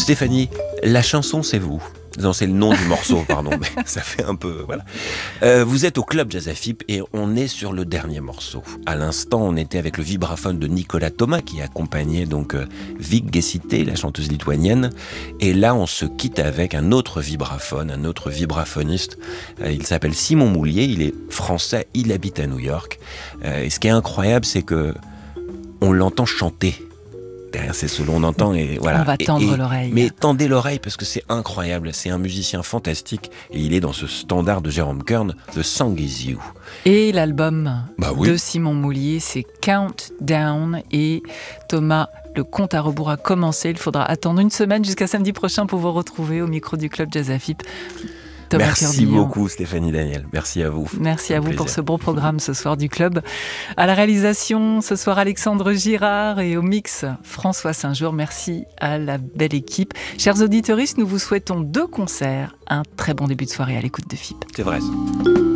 Stéphanie, la chanson c'est vous. Non, c'est le nom du morceau, pardon, mais ça fait un peu... Voilà. Vous êtes au Club Jazz AFIP et on est sur le dernier morceau. À l'instant, on était avec le vibraphone de Nicolas Thomas qui accompagnait donc Vik Gessité, la chanteuse lituanienne. Et là, on se quitte avec un autre vibraphone, un autre vibraphoniste. Il s'appelle Simon Moulier, il est français, il habite à New York. Et ce qui est incroyable, c'est que on l'entend chanter. Derrière ces solos, on entend et voilà. On va tendre l'oreille. Mais tendez l'oreille parce que c'est incroyable. C'est un musicien fantastique et il est dans ce standard de Jérôme Kern, The Song Is You. Et l'album oui. de Simon Moulier, c'est Countdown. Et Thomas, le compte à rebours a commencé. Il faudra attendre une semaine jusqu'à samedi prochain pour vous retrouver au micro du Club Jazz AFIP. Thomas Merci Curbillon. beaucoup Stéphanie Daniel, merci à vous. Merci à vous pour ce beau programme ce soir du Club. À la réalisation, ce soir Alexandre Girard et au mix François Saint-Jour. Merci à la belle équipe. Chers auditeuristes, nous vous souhaitons 2 concerts. Un très bon début de soirée à l'écoute de FIP. C'est vrai.